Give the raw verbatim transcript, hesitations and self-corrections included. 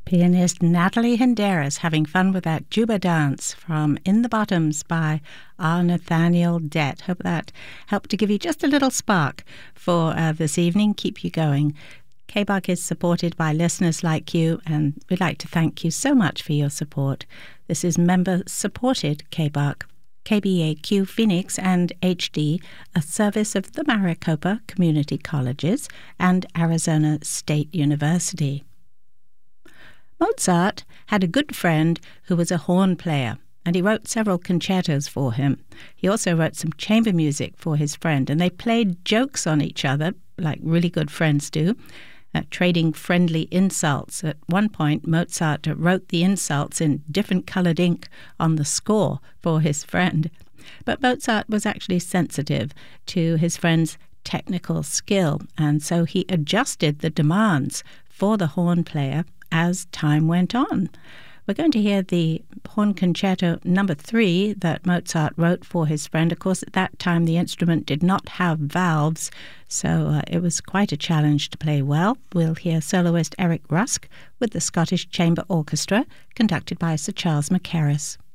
Pianist Natalie Hinderas having fun with that Juba dance from In the Bottoms by R. Nathaniel Dett. Hope that helped to give you just a little spark for uh, this evening, keep you going. K B A R is supported by listeners like you, and we'd like to thank you so much for your support. This is member-supported K B A R. K B A Q Phoenix and H D, a service of the Maricopa Community Colleges and Arizona State University. Mozart had a good friend who was a horn player, and he wrote several concertos for him. He also wrote some chamber music for his friend, and they played jokes on each other, like really good friends do, uh, trading friendly insults. At one point, Mozart wrote the insults in different colored ink on the score for his friend. But Mozart was actually sensitive to his friend's technical skill, and so he adjusted the demands for the horn player as time went on. We're going to hear the Horn Concerto number three that Mozart wrote for his friend. Of course, at that time, the instrument did not have valves, so uh, it was quite a challenge to play well. We'll hear soloist Eric Rusk with the Scottish Chamber Orchestra, conducted by Sir Charles Mackerras.